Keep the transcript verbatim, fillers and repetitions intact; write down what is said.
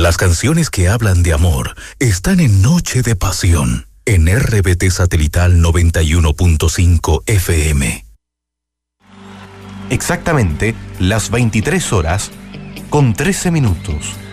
Las canciones que hablan de amor están en Noche de Pasión, en R B T Satelital noventa y uno punto cinco F M. Exactamente las veintitrés horas con trece minutos.